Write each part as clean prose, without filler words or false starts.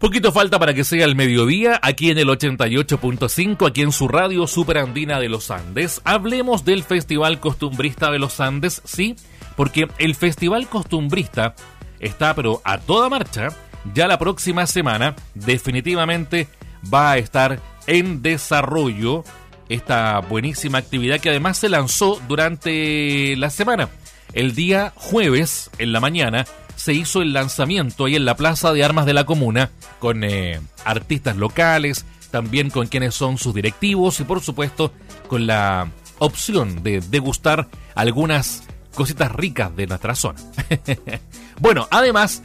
Poquito falta para que sea el mediodía, aquí en el 88.5, aquí en su radio Superandina de los Andes. Hablemos del Festival Costumbrista de los Andes, sí, porque el Festival Costumbrista está pero a toda marcha. Ya la próxima semana definitivamente va a estar en desarrollo esta buenísima actividad que además se lanzó durante la semana. El día jueves, en la mañana, se hizo el lanzamiento ahí en la Plaza de Armas de la Comuna con artistas locales, también con quienes son sus directivos y por supuesto con la opción de degustar algunas cositas ricas de nuestra zona. Bueno, además,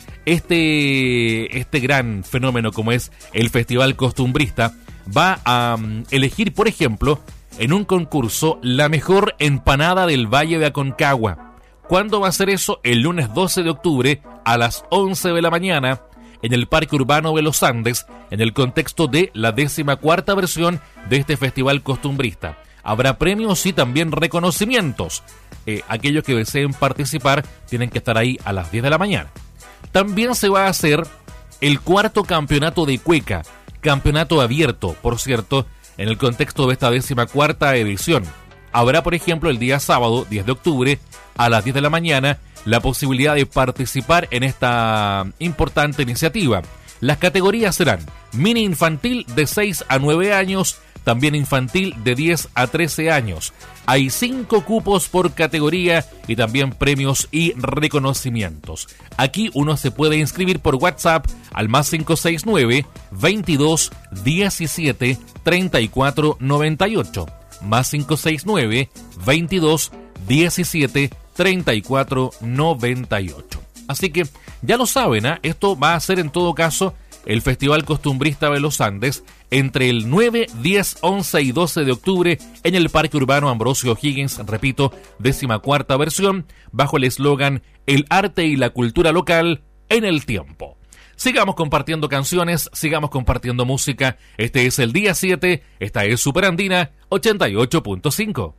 este gran fenómeno como es el Festival Costumbrista va a elegir, por ejemplo, en un concurso la mejor empanada del Valle de Aconcagua. ¿Cuándo va a ser eso? El lunes 12 de octubre a las 11 de la mañana en el Parque Urbano de los Andes, en el contexto de la 14ª versión de este Festival Costumbrista. Habrá premios y también reconocimientos. Aquellos que deseen participar tienen que estar ahí a las 10 de la mañana. También se va a hacer el 4º campeonato de cueca, campeonato abierto, por cierto, en el contexto de esta 14ª edición. Habrá, por ejemplo, el día sábado, 10 de octubre, a las 10 de la mañana, la posibilidad de participar en esta importante iniciativa. Las categorías serán mini infantil de 6 a 9 años, también infantil de 10 a 13 años. Hay 5 cupos por categoría y también premios y reconocimientos. Aquí uno se puede inscribir por WhatsApp al más 569 22 17 34 98. Más 569 22 17 34 98. Así que ya lo saben, esto va a ser en todo caso el Festival Costumbrista de los Andes entre el 9, 10, 11 y 12 de octubre en el Parque Urbano Ambrosio O'Higgins, repito, 14ª versión, bajo el eslogan El arte y la cultura local en el tiempo. Sigamos compartiendo canciones, sigamos compartiendo música. Este es el día 7, esta es Superandina 88.5.